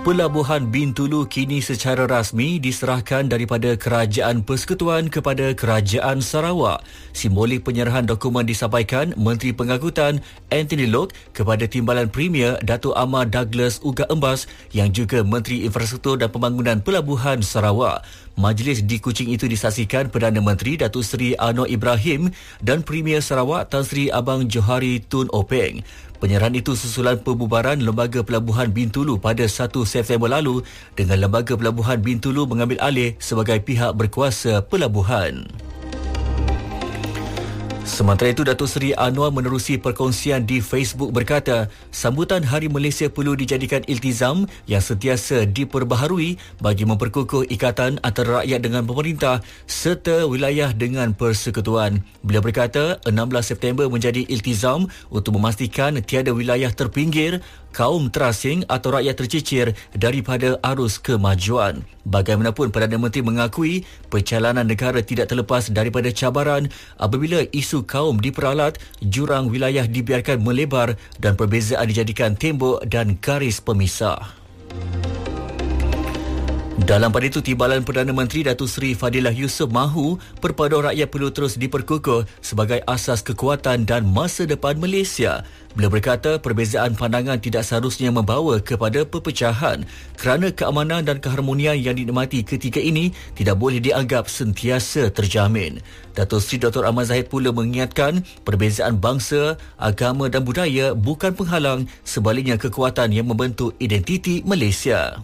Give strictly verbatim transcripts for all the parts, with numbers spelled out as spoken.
Pelabuhan Bintulu kini secara rasmi diserahkan daripada Kerajaan Persekutuan kepada Kerajaan Sarawak. Simbolik penyerahan dokumen disampaikan Menteri Pengangkutan Anthony Loke kepada Timbalan Premier Datuk Amar Douglas Uga Embas yang juga Menteri Infrastruktur dan Pembangunan Pelabuhan Sarawak. Majlis di Kuching itu disaksikan Perdana Menteri Datuk Seri Anwar Ibrahim dan Premier Sarawak Tan Sri Abang Johari Tun Openg. Penyerahan itu susulan pembubaran Lembaga Pelabuhan Bintulu pada satu September lalu dengan Lembaga Pelabuhan Bintulu mengambil alih sebagai pihak berkuasa pelabuhan. Sementara itu, Datuk Seri Anwar menerusi perkongsian di Facebook berkata, sambutan Hari Malaysia perlu dijadikan iltizam yang sentiasa diperbaharui bagi memperkukuh ikatan antara rakyat dengan pemerintah serta wilayah dengan persekutuan. Beliau berkata, enam belas September menjadi iltizam untuk memastikan tiada wilayah terpinggir, kaum terasing atau rakyat tercicir daripada arus kemajuan. Bagaimanapun, Perdana Menteri mengakui perjalanan negara tidak terlepas daripada cabaran apabila isu kaum diperalat, jurang wilayah dibiarkan melebar dan perbezaan dijadikan tembok dan garis pemisah. Dalam pada itu, Timbalan Perdana Menteri Datuk Seri Fadilah Yusof mahu perpaduan rakyat perlu terus diperkukuh sebagai asas kekuatan dan masa depan Malaysia. Beliau berkata perbezaan pandangan tidak seharusnya membawa kepada perpecahan kerana keamanan dan keharmonian yang dinikmati ketika ini tidak boleh dianggap sentiasa terjamin. Datuk Seri Doktor Ahmad Zahid pula mengingatkan perbezaan bangsa, agama dan budaya bukan penghalang, sebaliknya kekuatan yang membentuk identiti Malaysia.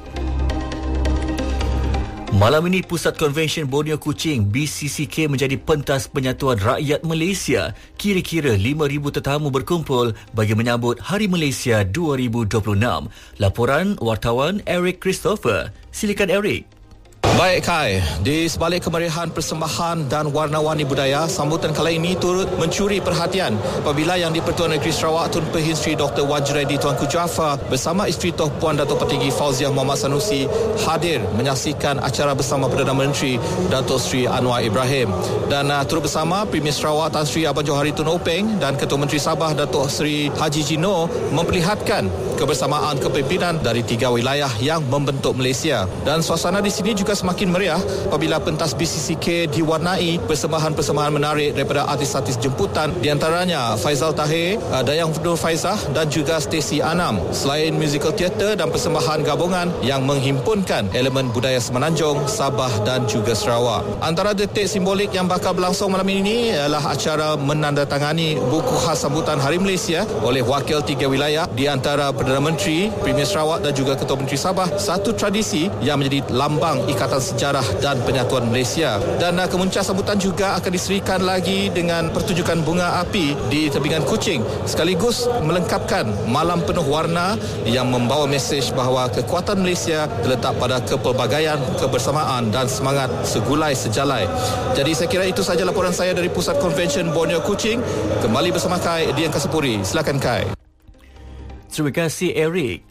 Malam ini, Pusat Konvensyen Borneo Kuching B C C K menjadi pentas penyatuan rakyat Malaysia. Kira-kira lima ribu tetamu berkumpul bagi menyambut Hari Malaysia dua ribu dua puluh enam. Laporan wartawan Eric Christopher. Silakan Eric. Baik Kai, di sebalik kemeriahan persembahan dan warna-warni budaya, sambutan kali ini turut mencuri perhatian apabila Yang di-Pertuan Negeri Sarawak Tun Pehin Sri Doktor Wajiredi Tuanku Jaafar bersama isteri Toh Puan Datuk Petinggi Fauziah Muhammad Sanusi hadir menyaksikan acara bersama Perdana Menteri Datuk Sri Anwar Ibrahim dan uh, turut bersama Premier Sarawak Tan Sri Abang Johari Tun Openg dan Ketua Menteri Sabah Datuk Sri Haji Jino memperlihatkan kebersamaan kepimpinan dari tiga wilayah yang membentuk Malaysia. Dan suasana di sini juga semakin meriah apabila pentas B C C K diwarnai persembahan-persembahan menarik daripada artis-artis jemputan, di antaranya Faizal Tahir, Dayang Nur Faizah dan juga Stacey Anam. Selain musical theater dan persembahan gabungan yang menghimpunkan elemen budaya Semenanjung, Sabah dan juga Sarawak. Antara detik simbolik yang bakal berlangsung malam ini ialah acara menandatangani buku khas sambutan Hari Malaysia oleh wakil tiga wilayah, di antara Perdana Menteri, Premier Sarawak dan juga Ketua Menteri Sabah. Satu tradisi yang menjadi lambang ikatan sejarah dan penyatuan Malaysia. Dan uh, kemuncak sambutan juga akan diserikan lagi dengan pertunjukan bunga api di tebingan Kuching, sekaligus melengkapkan malam penuh warna yang membawa mesej bahawa kekuatan Malaysia terletak pada kepelbagaian, kebersamaan dan semangat segulai sejalai. Jadi saya kira itu sahaja laporan saya dari Pusat Konvensyen Borneo Kuching. Kembali bersama Kai di Angkasapuri. Silakan Kai. Terima kasih Eric.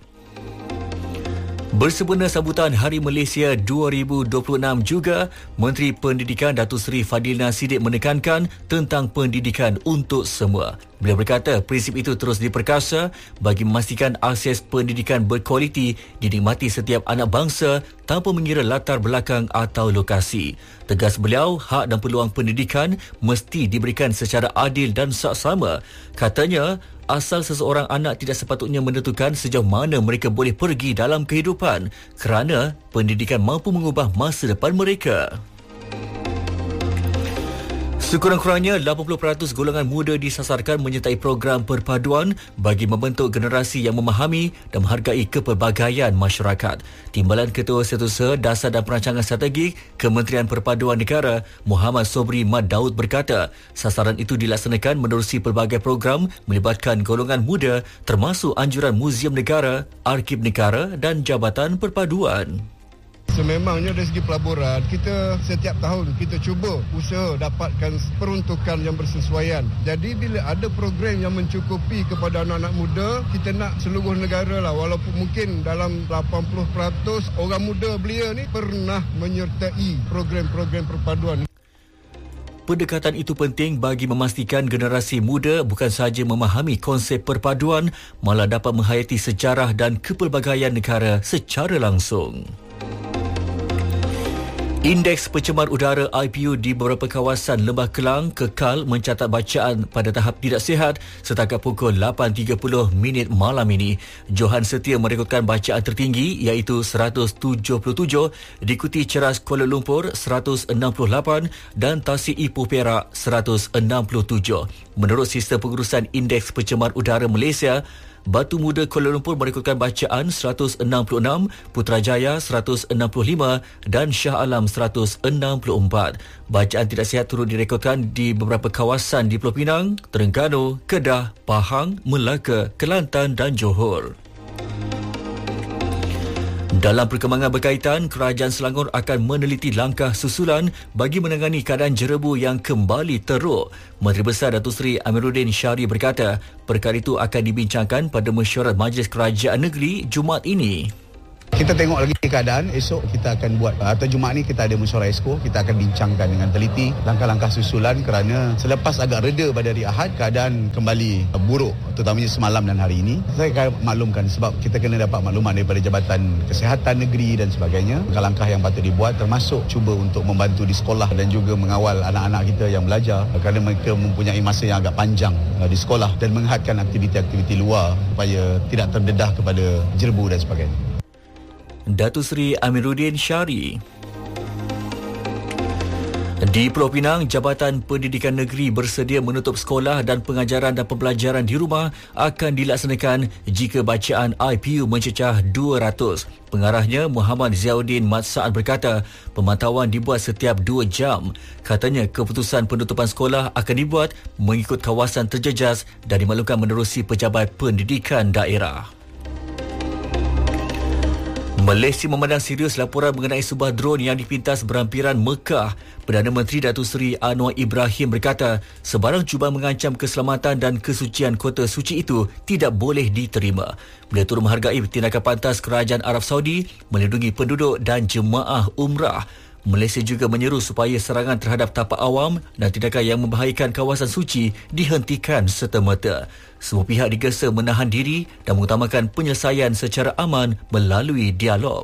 Bersempena sambutan Hari Malaysia dua ribu dua puluh enam juga, Menteri Pendidikan Datuk Seri Fadilina Siddiq menekankan tentang pendidikan untuk semua. Beliau berkata prinsip itu terus diperkasa bagi memastikan akses pendidikan berkualiti dinikmati setiap anak bangsa tanpa mengira latar belakang atau lokasi. Tegas beliau, hak dan peluang pendidikan mesti diberikan secara adil dan saksama. Katanya, asal seseorang anak tidak sepatutnya menentukan sejauh mana mereka boleh pergi dalam kehidupan kerana pendidikan mampu mengubah masa depan mereka. Sekurang-kurangnya lapan puluh peratus golongan muda disasarkan menyertai program perpaduan bagi membentuk generasi yang memahami dan menghargai kepelbagaian masyarakat. Timbalan Ketua Setiausaha Dasar dan Perancangan Strategik Kementerian Perpaduan Negara Muhammad Sobri Mat Daud berkata, sasaran itu dilaksanakan menerusi pelbagai program melibatkan golongan muda termasuk anjuran Muzium Negara, Arkib Negara dan Jabatan Perpaduan. Sememangnya dari segi pelaburan, kita setiap tahun kita cuba usaha dapatkan peruntukan yang bersesuaian. Jadi bila ada program yang mencukupi kepada anak-anak muda, kita nak seluruh negara lah, walaupun mungkin dalam lapan puluh peratus orang muda belia ni pernah menyertai program-program perpaduan. pendekatan itu penting bagi memastikan generasi muda bukan sahaja memahami konsep perpaduan, malah dapat menghayati sejarah dan kepelbagaian negara secara langsung. Indeks pencemar udara I P U di beberapa kawasan Lembah Kelang kekal mencatat bacaan pada tahap tidak sihat setakat pukul lapan tiga puluh minit malam ini. Johan Setia merekodkan bacaan tertinggi iaitu seratus tujuh puluh tujuh, diikuti Ceras Kuala Lumpur seratus enam puluh lapan dan Tasik Ipoh Perak seratus enam puluh tujuh. Menurut Sistem Pengurusan Indeks Pencemar Udara Malaysia, Batu Muda Kuala Lumpur merekodkan bacaan seratus enam puluh enam, Putrajaya seratus enam puluh lima dan Shah Alam seratus enam puluh empat. Bacaan tidak sihat turut direkodkan di beberapa kawasan di Pulau Pinang, Terengganu, Kedah, Pahang, Melaka, Kelantan dan Johor. Dalam perkembangan berkaitan, Kerajaan Selangor akan meneliti langkah susulan bagi menangani keadaan jerebu yang kembali teruk. Menteri Besar Datuk Seri Amiruddin Syari berkata, perkara itu akan dibincangkan pada mesyuarat Majlis Kerajaan Negeri Jumaat ini. Kita tengok lagi keadaan, esok kita akan buat, atau Jumaat ni kita ada mesyuarat esko, kita akan bincangkan dengan teliti langkah-langkah susulan kerana selepas agak reda pada hari Ahad, keadaan kembali buruk, terutamanya semalam dan hari ini. Saya akan maklumkan sebab kita kena dapat maklumat daripada Jabatan Kesihatan Negeri dan sebagainya. Langkah-langkah yang patut dibuat termasuk cuba untuk membantu di sekolah dan juga mengawal anak-anak kita yang belajar kerana mereka mempunyai masa yang agak panjang di sekolah dan menghadkan aktiviti-aktiviti luar supaya tidak terdedah kepada jerebu dan sebagainya. Datuk Seri Amiruddin Syari. Di Pulau Pinang, Jabatan Pendidikan Negeri bersedia menutup sekolah dan pengajaran dan pembelajaran di rumah akan dilaksanakan jika bacaan I P U mencecah dua ratus. Pengarahnya Muhammad Ziauddin Mat Saad berkata, pemantauan dibuat setiap dua jam. Katanya keputusan penutupan sekolah akan dibuat mengikut kawasan terjejas dan dimaklumkan menerusi Pejabat Pendidikan Daerah. Malaysia memandang serius laporan mengenai sebuah drone yang dipintas berhampiran Mekah. Perdana Menteri Datuk Seri Anwar Ibrahim berkata, sebarang cubaan mengancam keselamatan dan kesucian kota suci itu tidak boleh diterima. Beliau turut menghargai tindakan pantas Kerajaan Arab Saudi melindungi penduduk dan jemaah umrah. Malaysia juga menyeru supaya serangan terhadap tapak awam dan tindakan yang membahayakan kawasan suci dihentikan serta-merta. Semua pihak digesa menahan diri dan mengutamakan penyelesaian secara aman melalui dialog.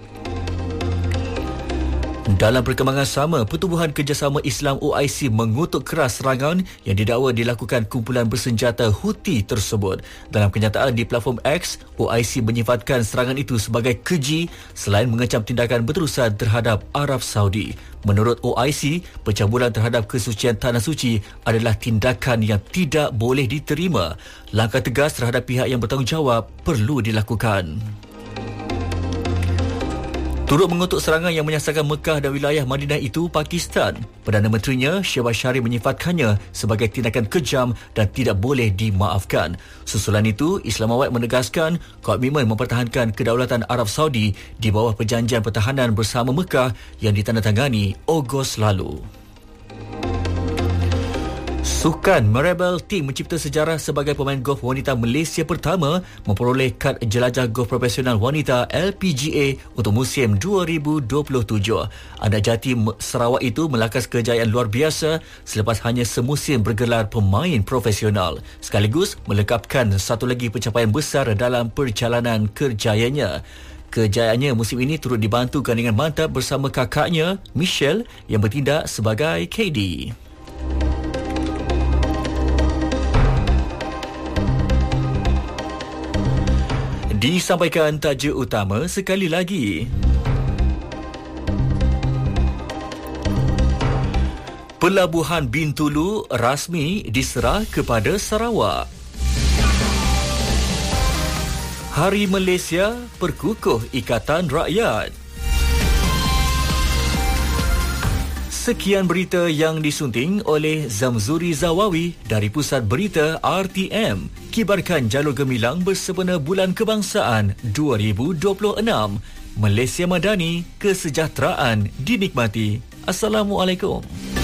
Dalam perkembangan sama, Pertubuhan Kerjasama Islam O I C mengutuk keras serangan yang didakwa dilakukan kumpulan bersenjata Houthi tersebut. Dalam kenyataan di platform X, O I C menyifatkan serangan itu sebagai keji selain mengecam tindakan berterusan terhadap Arab Saudi. Menurut O I C, pencabulan terhadap kesucian Tanah Suci adalah tindakan yang tidak boleh diterima. Langkah tegas terhadap pihak yang bertanggungjawab perlu dilakukan. Turut mengutuk serangan yang menyasarkan Mekah dan wilayah Madinah itu Pakistan. Perdana Menterinya Shehbaz Sharif menyifatkannya sebagai tindakan kejam dan tidak boleh dimaafkan. Susulan itu, Islamabad menegaskan komitmen mempertahankan kedaulatan Arab Saudi di bawah perjanjian pertahanan bersama Mekah yang ditandatangani Ogos lalu. Sukan Maribel Ting mencipta sejarah sebagai pemain golf wanita Malaysia pertama memperoleh kad jelajah golf profesional wanita L P G A untuk musim dua ribu dua puluh tujuh. Anak jati Sarawak itu melakas kejayaan luar biasa selepas hanya semusim bergelar pemain profesional, sekaligus melengkapkan satu lagi pencapaian besar dalam perjalanan kerjayanya. Kejayaannya musim ini turut dibantu gandingan mantap bersama kakaknya Michelle yang bertindak sebagai K D. Disampaikan tajuk utama sekali lagi. Pelabuhan Bintulu rasmi diserah kepada Sarawak. Hari Malaysia perkukuh Ikatan Rakyat. Sekian berita yang disunting oleh Zamzuri Zawawi dari Pusat Berita R T M. Kibarkan jalur gemilang bersempena Bulan Kebangsaan dua ribu dua puluh enam. Malaysia Madani, kesejahteraan dinikmati. Assalamualaikum.